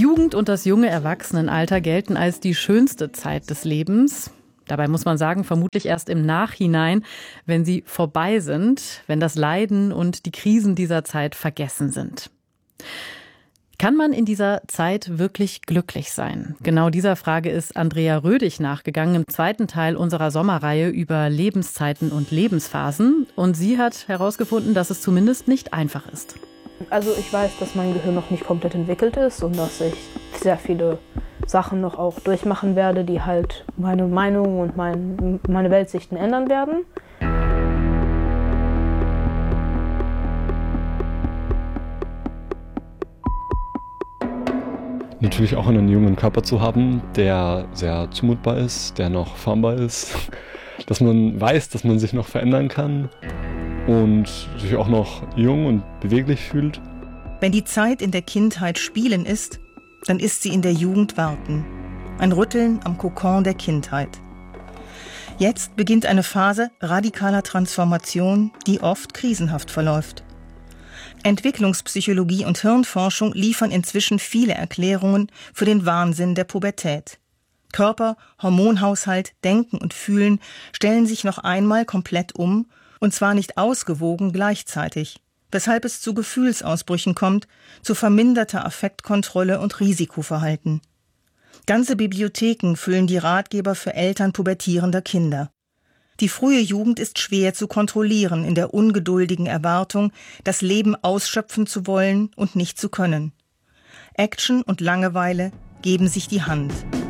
Jugend und das junge Erwachsenenalter gelten als die schönste Zeit des Lebens. Dabei muss man sagen, vermutlich erst im Nachhinein, wenn sie vorbei sind, wenn das Leiden und die Krisen dieser Zeit vergessen sind. Kann man in dieser Zeit wirklich glücklich sein? Genau dieser Frage ist Andrea Rödig nachgegangen im zweiten Teil unserer Sommerreihe über Lebenszeiten und Lebensphasen. Und sie hat herausgefunden, dass es zumindest nicht einfach ist. Also ich weiß, dass mein Gehirn noch nicht komplett entwickelt ist und dass ich sehr viele Sachen noch auch durchmachen werde, die halt meine Meinung und meine Weltsichten ändern werden. Natürlich auch einen jungen Körper zu haben, der sehr zumutbar ist, der noch formbar ist, dass man weiß, dass man sich noch verändern kann und sich auch noch jung und beweglich fühlt. Wenn die Zeit in der Kindheit Spielen ist, dann ist sie in der Jugend Warten. Ein Rütteln am Kokon der Kindheit. Jetzt beginnt eine Phase radikaler Transformation, die oft krisenhaft verläuft. Entwicklungspsychologie und Hirnforschung liefern inzwischen viele Erklärungen für den Wahnsinn der Pubertät. Körper, Hormonhaushalt, Denken und Fühlen stellen sich noch einmal komplett um, und zwar nicht ausgewogen gleichzeitig, weshalb es zu Gefühlsausbrüchen kommt, zu verminderter Affektkontrolle und Risikoverhalten. Ganze Bibliotheken füllen die Ratgeber für Eltern pubertierender Kinder. Die frühe Jugend ist schwer zu kontrollieren in der ungeduldigen Erwartung, das Leben ausschöpfen zu wollen und nicht zu können. Action und Langeweile geben sich die Hand.